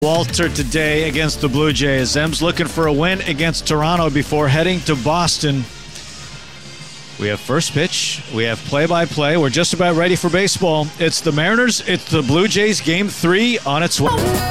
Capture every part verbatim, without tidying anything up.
Walter today against the Blue Jays. M's looking for a win against Toronto before heading to Boston. We have first pitch. We have play-by-play. We're just about ready for baseball. It's the Mariners. It's the Blue Jays. Game three on its way.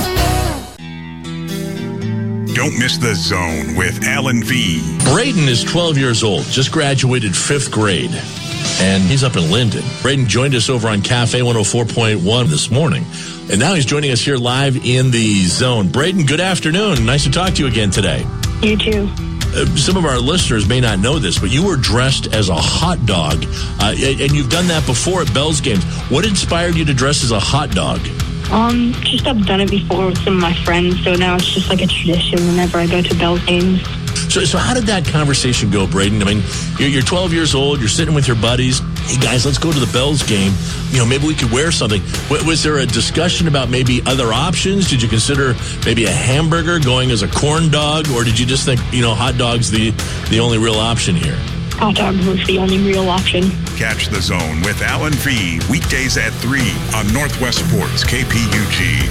Don't miss The Zone with Alan V. Braden is twelve years old, just graduated fifth grade, and he's up in Linden. Braden joined us over on Cafe one oh four point one this morning, and now he's joining us here live in The Zone. Braden, good afternoon. Nice to talk to you again today. You too. Uh, some of our listeners may not know this, but you were dressed as a hot dog, uh, and you've done that before at Bell's games. What inspired you to dress as a hot dog? Um, just I've done it before with some of my friends, so now it's just like a tradition whenever I go to Bell's games. So, so how did that conversation go, Braden? I mean, you're, you're twelve years old, you're sitting with your buddies. Hey, guys, let's go to the Bell's game. You know, maybe we could wear something. W- was there a discussion about maybe other options? Did you consider maybe a hamburger going as a corn dog? Or did you just think, you know, hot dog's the, the only real option here? Hot dog was the only real option. Catch The Zone with Alan V. Weekdays at three on Northwest Sports, K P U G.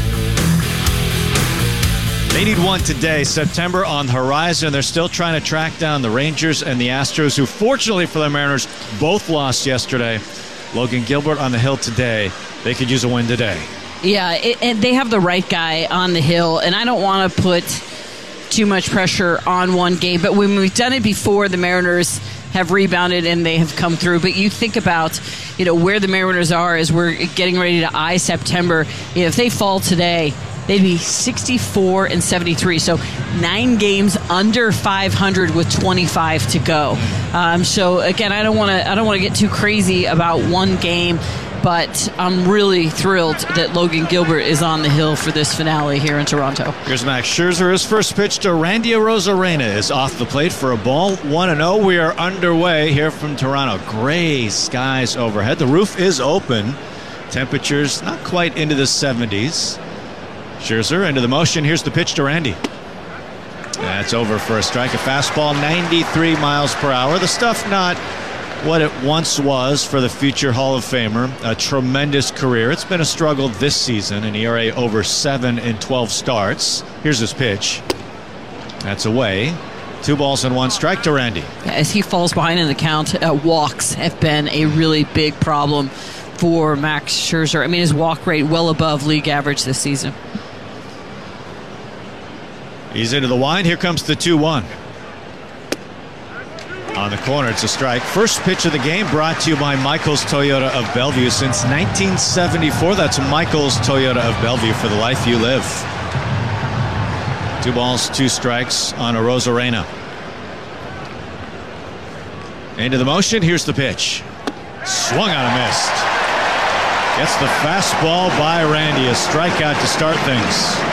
They need one today. September on the horizon. They're still trying to track down the Rangers and the Astros, who fortunately for the Mariners both lost yesterday. Logan Gilbert on the hill today. They could use a win today. Yeah, it, and they have the right guy on the hill, and I don't want to put too much pressure on one game, but when we've done it before, the Mariners have rebounded and they have come through. But you think about, you know, where the Mariners are as we're getting ready to eye September. You know, if they fall today, they'd be sixty-four and seventy-three, so nine games under five hundred with twenty-five to go. Um, so again, I don't want to I don't want to get too crazy about one game, but I'm really thrilled that Logan Gilbert is on the hill for this finale here in Toronto. Here's Max Scherzer. His first pitch to Randy Arozarena is off the plate for a ball. one and oh. We are underway here from Toronto. Gray skies overhead. The roof is open. Temperatures not quite into the seventies. Scherzer into the motion. Here's the pitch to Randy. That's over for a strike. A fastball, ninety-three miles per hour. The stuff not what it once was for the future Hall of Famer. A tremendous career. It's been a struggle this season. An E R A over seven in twelve starts. Here's his pitch. That's away. Two balls and one strike to Randy. As he falls behind in the count, uh, walks have been a really big problem for Max Scherzer. I mean, his walk rate well above league average this season. He's into the wind. Here comes the two one. On the corner, it's a strike. First pitch of the game brought to you by Michael's Toyota of Bellevue. Since nineteen seventy-four, that's Michael's Toyota of Bellevue, for the life you live. Two balls, two strikes on Arozarena. Into the motion. Here's the pitch. Swung on a missed. Gets the fastball by Randy. A strikeout to start things.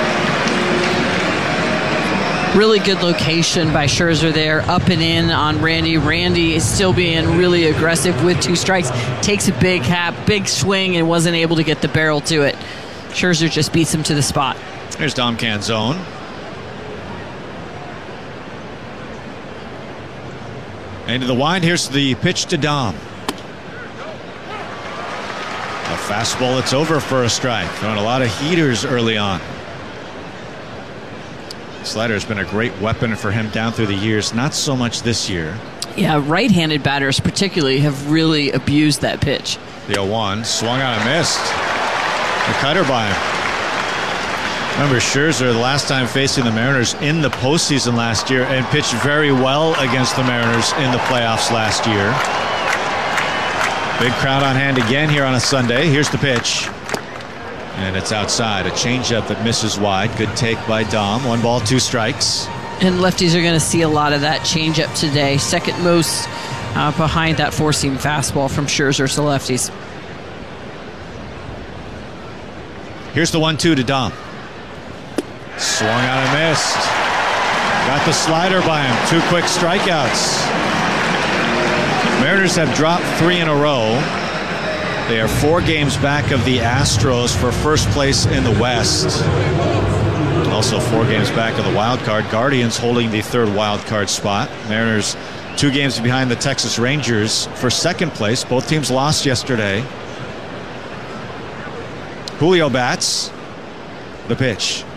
Really good location by Scherzer there, up and in on Randy. Randy is still being really aggressive with two strikes. Takes a big hap, big swing, and wasn't able to get the barrel to it. Scherzer just beats him to the spot. Here's Dom Canzone. Into the wind. Here's the pitch to Dom. A fastball that's over for a strike. Throwing a lot of heaters early on. Slider has been a great weapon for him down through the years. Not so much this year. Yeah, right-handed batters particularly have really abused that pitch. The oh one swung on and missed. The cutter by him. Remember Scherzer, the last time facing the Mariners in the postseason last year, and pitched very well against the Mariners in the playoffs last year. Big crowd on hand again here on a Sunday. Here's the pitch. And it's outside. A changeup that misses wide. Good take by Dom. One ball, two strikes. And lefties are going to see a lot of that changeup today. Second most uh, behind that four-seam fastball from Scherzer to lefties. Here's the one two to Dom. Swung on and missed. Got the slider by him. Two quick strikeouts. Mariners have dropped three in a row. They are four games back of the Astros for first place in the West. Also four games back of the wild card. Guardians holding the third wild card spot. Mariners two games behind the Texas Rangers for second place. Both teams lost yesterday. Julio bats. The pitch.